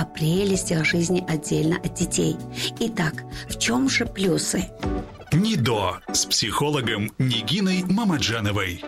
о прелестях жизни отдельно от детей. Итак, в чем же плюсы? НИДО с психологом Нигиной Мамаджановой.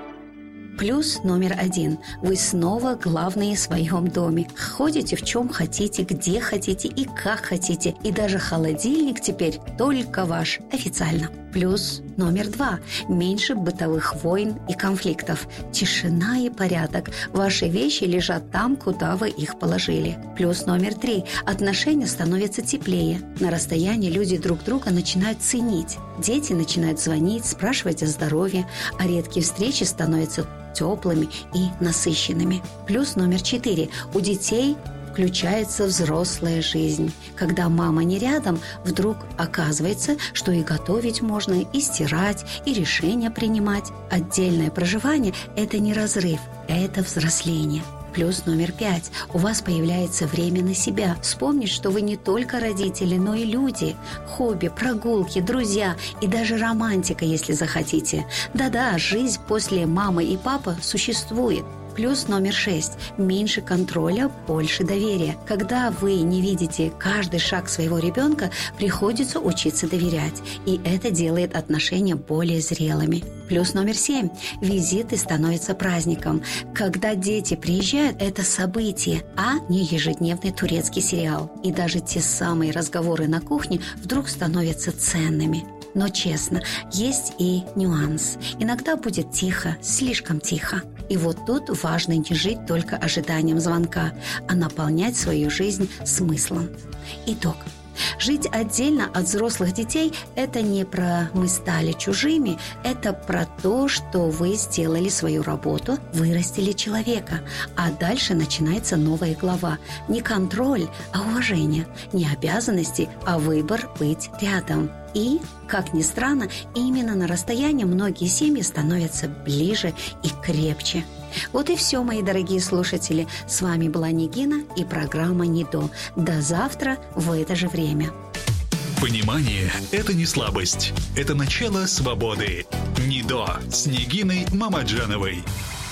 Плюс номер 1. Вы снова главные в своем доме. Ходите в чем хотите, где хотите и как хотите. И даже холодильник теперь только ваш, официально. Плюс номер 2. Меньше бытовых войн и конфликтов. Тишина и порядок. Ваши вещи лежат там, куда вы их положили. Плюс номер 3. Отношения становятся теплее. На расстоянии люди друг друга начинают ценить. Дети начинают звонить, спрашивать о здоровье, а редкие встречи становятся теплыми и насыщенными. Плюс номер 4. У детей включается взрослая жизнь. Когда мама не рядом, вдруг оказывается, что и готовить можно, и стирать, и решения принимать. Отдельное проживание – это не разрыв, это взросление. Плюс номер 5. У вас появляется время на себя. Вспомнить, что вы не только родители, но и люди. Хобби, прогулки, друзья и даже романтика, если захотите. Да-да, жизнь после мамы и папы существует. Плюс номер 6. Меньше контроля, больше доверия. Когда вы не видите каждый шаг своего ребенка, приходится учиться доверять. И это делает отношения более зрелыми. Плюс номер 7. Визиты становятся праздником. Когда дети приезжают, это событие, а не ежедневный турецкий сериал. И даже те самые разговоры на кухне вдруг становятся ценными. Но честно, есть и нюанс. Иногда будет тихо, слишком тихо. И вот тут важно не жить только ожиданием звонка, а наполнять свою жизнь смыслом. Итог. Жить отдельно от взрослых детей – это не про «мы стали чужими», это про то, что вы сделали свою работу, вырастили человека, а дальше начинается новая глава. Не контроль, а уважение, не обязанности, а выбор быть рядом. И, как ни странно, именно на расстоянии многие семьи становятся ближе и крепче. Вот и все, мои дорогие слушатели. С вами была Нигина и программа «НИДО». До завтра в это же время. Понимание – это не слабость. Это начало свободы. НИДО с Нигиной Мамаджановой.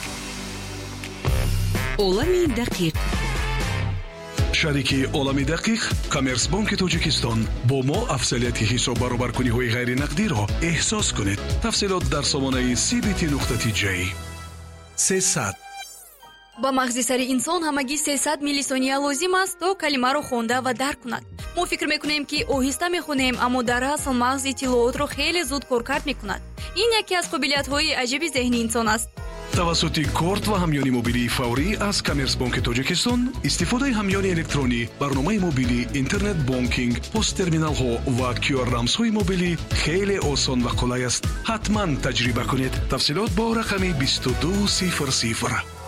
Олами дақиқ. шарики олами дақиқ коммерсбанки тоҷикистон бо мо афзалияти ҳисоб баробаркуниҳои ғайринақдиро эҳсос кунед. тафсилот дар сомонаи cbt.j. 300 ба мағзи сари инсон ҳамагӣ 300 миллисония лозим аст то калимаро хонда ва дарк кунад. мо фикр мекунем ки оҳиста мехонем, аммо дар асл мағзи иттилоотро хеле зуд коркард мекунад. ин яке аз қобилиятҳои аҷиби зеҳни инсон аст. тавассути корт ва ҳамёни мобилии фаврӣ аз коммерсбанки тоҷикистон истифодаи ҳамёни электронӣ, барномаи мобилӣ, интернет банкинг, посттерминалҳо ва QR-рамзҳои мобилӣ хеле осон ва қулай аст. ҳатман таҷриба кунед. тафсилот бо рақами 2200.